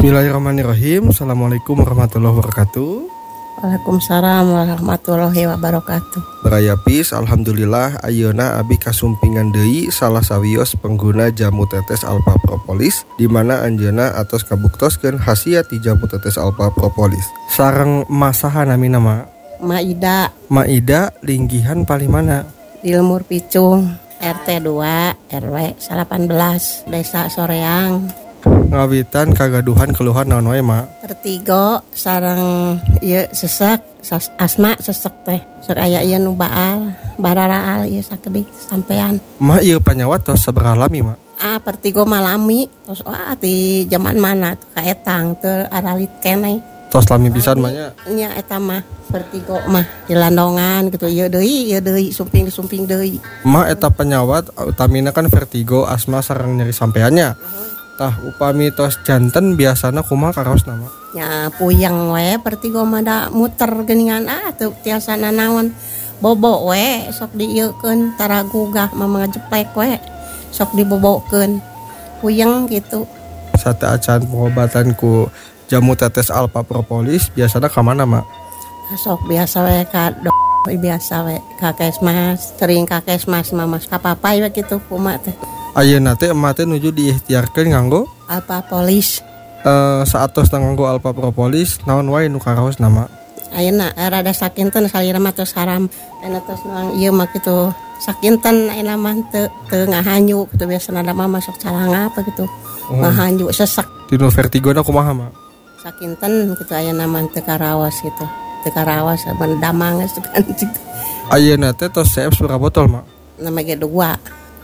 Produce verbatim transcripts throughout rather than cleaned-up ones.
Bismillahirrahmanirrahim. Assalamualaikum warahmatullahi wabarakatuh. Waalaikumsalam warahmatullahi wabarakatuh. Berayapis, alhamdulillah ayeuna abi kasumpingan deui salah sawios pengguna jamu tetes Alpha Propolis di mana anjeunna atos kabuktoskeun khasiat ti jamu tetes Alpha Propolis. Sareng masaha nami nama Maida. Maida linggihan paling mana? Di Lemur Picung, R T dua R W delapan belas, Desa Soreang. Ngawitan kagaduhan keluhan naon wae ma? Vertigo sareng ieu sesek, asma sesek teh. Sok aya ieu nu baal, bararaal ieu sakedik sampean. Ma ieu panyawat tos sabaraha lami ma? Ah, vertigo malami. Tos wah ti zaman mana tuh kaetang teu aralit keneh. Tos lami pisan mah nya. Nya eta mah vertigo mah di landongan gitu. Ieu deui, ieu deui sumping-sumping deui. Ma eta penyawat utamina kan vertigo, asma sareng nyeri sampeannya. Tah upami tos janten biasana kumaha karaos nama? Ya puyeng we vertigo mah da muter geuningan ah teu tiasa nanaon. Bobo we sok dieukeun tara gugah mah ngajeplek we. Sok dibobokeun. Puyeng gitu. Sate acan pengobatan ku jamu tetes Alpha Propolis biasana ka mana mak? Sok biasa we ka dok biasa we ka kesmas, sering ka kesmas mah mas kapapai we kitu kumaha teh. Ayeuna teh emak teh nuju diikhtiarkeun nganggo Alpha Polis. Eh saatos nganggo Alpha Propolis naon wae nu karaos nama? Ayeuna rada sakinten salira mah tos haram. Ayeuna tos nuang ieu mah kitu sakinten ayeuna mah teu teu ngahanyu kitu biasana da mah masuk calanga apa gitu. Oh. Ngahanyu sesek. Dinu vertigona kumaha mak? Sakinten kitu ayeuna mah teu karaos gitu. Teu karaos ban damang geus kan gitu. Ayeuna teh tos C F sabaraha botol mak? Nama ge dua.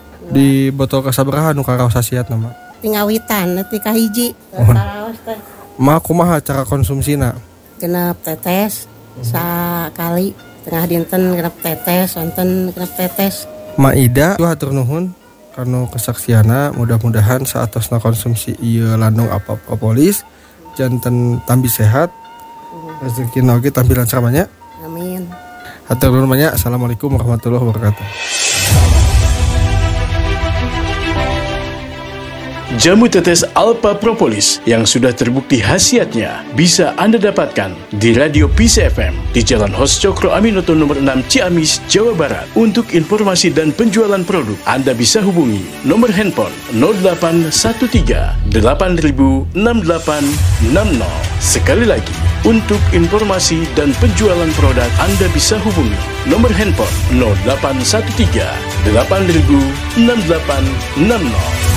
Di botol kasabaraha nu karaos hasiat nama? Tingawitan neuti kahiji. Oh. Karaos teh. Ma kumaha cara konsumsina? Genep tetes sakali tengah dinten genep tetes, sonten genep tetes. Maida tuh hatur nuhun karena kesaksiana, mudah-mudahan saatosna konsumsi ieu landung Alpha Propolis janten tambi sehat. Rezekina oge tampi lancar banyak. Amin. Hatur nuhun banyak. Assalamualaikum warahmatullahi wabarakatuh. Jamu tetes Alpha Propolis yang sudah terbukti khasiatnya bisa Anda dapatkan di Radio Peace F M di Jalan Hos Cokro Aminoto nomor enam Ciamis, Jawa Barat. Untuk informasi dan penjualan produk, Anda bisa hubungi nomor handphone nol delapan satu tiga delapan nol enam delapan enam nol. Sekali lagi, untuk informasi dan penjualan produk, Anda bisa hubungi nomor handphone nol delapan satu tiga delapan nol enam delapan enam nol.